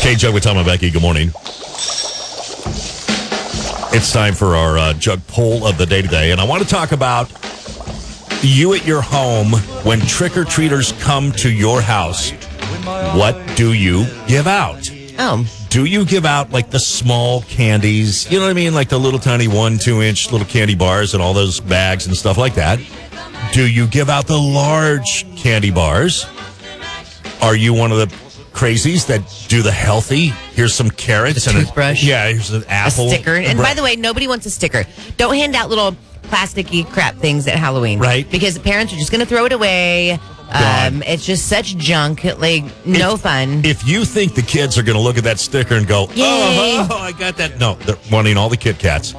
Hey, Jug with Tom and Becky. Good morning. It's time for our Jug poll of the day today, and I want to talk about you at your home when trick-or-treaters come to your house. What do you give out? Do you give out like the small candies? You know what I mean? Like the little tiny 1-2 inch little candy bars and all those bags and stuff like that. Do you give out the large candy bars? Are you one of the crazies that do the healthy? Here's some carrots and a toothbrush. Here's an apple. A sticker. And by the way, nobody wants a sticker. Don't hand out little plasticky crap things at Halloween. Right. Because parents are just going to throw it away. It's just such junk. Like, no fun. If you think the kids are going to look at that sticker and go, Yay. oh, I got that. No, they're wanting all the Kit Kats.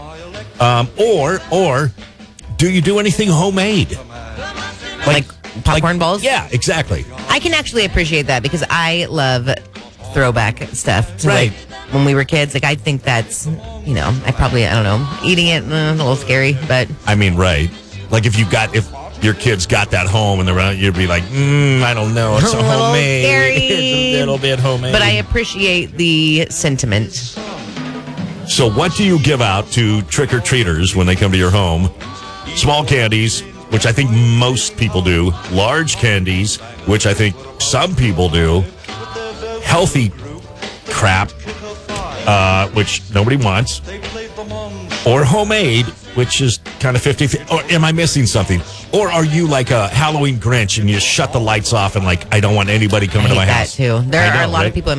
Or do you do anything homemade? Like popcorn balls? Yeah, exactly. I can actually appreciate that because I love throwback stuff. Right. Like, when we were kids, like, I think that's, I don't know, eating it, a little scary, but. I mean, right. Like if your kids got that home and they're around, you'd be like, I don't know. It's a homemade. Scary. It's a little bit homemade. But I appreciate the sentiment. So what do you give out to trick-or-treaters when they come to your home? Small candies, which I think most people do. Large candies, which I think some people do. Healthy crap, which nobody wants. Or homemade, which is kind of 50-50. Or am I missing something? Or are you like a Halloween Grinch and you just shut the lights off and like, I don't want anybody coming to my house? I hate that too. There are a lot of people in